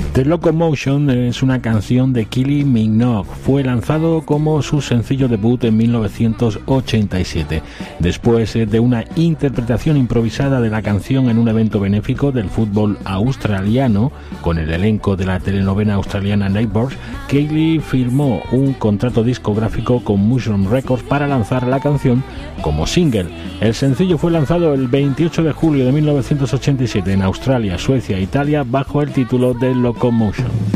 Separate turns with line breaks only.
The Locomotion es una canción de Kylie Minogue. Fue lanzado como su sencillo debut en 1987. Después de una interpretación improvisada de la canción en un evento benéfico del fútbol australiano, con el elenco de la telenovela australiana Neighbours, Kylie firmó un contrato discográfico con Mushroom Records para lanzar la canción como single. El sencillo fue lanzado el 28 de julio de 1987 en Australia, Suecia e Italia bajo el título de Locomotion.